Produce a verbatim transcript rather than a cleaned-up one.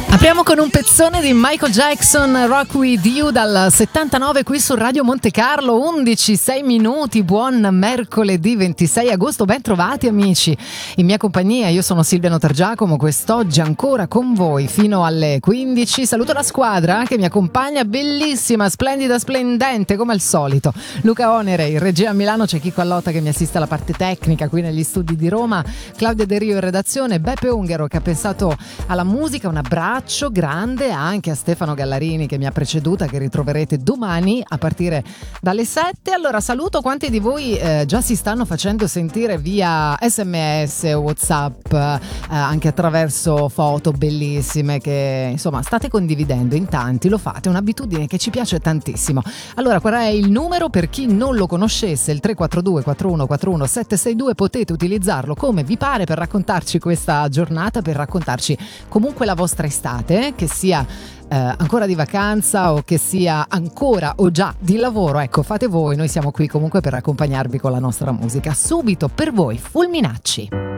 Apriamo con un pezzone di Michael Jackson, Rock With You, dal settantanove qui su Radio Monte Carlo. Undici, sei minuti, buon mercoledì ventisei agosto, ben trovati amici in mia compagnia. Io sono Silvia Notargiacomo, quest'oggi ancora con voi fino alle quindici. Saluto la squadra che mi accompagna, bellissima, splendida, splendente come al solito. Luca Onere in regia a Milano, c'è Chico Allotta che mi assiste alla parte tecnica qui negli studi di Roma, Claudia De Rio in redazione, Beppe Ungaro che ha pensato alla musica. Un abbraccio grande anche a Stefano Gallarini che mi ha preceduta, che ritroverete domani a partire dalle sette. Allora saluto quanti di voi eh, già si stanno facendo sentire via sms, whatsapp, eh, anche attraverso foto bellissime che insomma state condividendo in tanti, lo fate, è un'abitudine che ci piace tantissimo. Allora qual è il numero per chi non lo conoscesse? Il tre quattro due quattro uno quattro uno sette sei due, potete utilizzarlo come vi pare per raccontarci questa giornata, per raccontarci comunque la vostra estate, che sia eh, ancora di vacanza o che sia ancora o già di lavoro. Ecco, fate voi, noi siamo qui comunque per accompagnarvi con la nostra musica. Subito per voi Fulminacci.